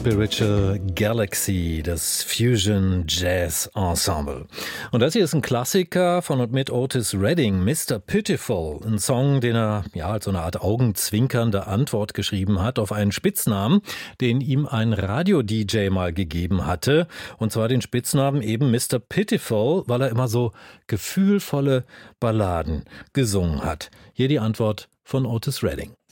Spiritual Galaxy, das Fusion Jazz Ensemble. Und das hier ist ein Klassiker von und mit Otis Redding, Mr. Pitiful, ein Song, den er als so eine Art augenzwinkernde Antwort geschrieben hat auf einen Spitznamen, den ihm ein Radio-DJ mal gegeben hatte. Und zwar den Spitznamen eben Mr. Pitiful, weil er immer so gefühlvolle Balladen gesungen hat. Hier die Antwort von Otis Redding.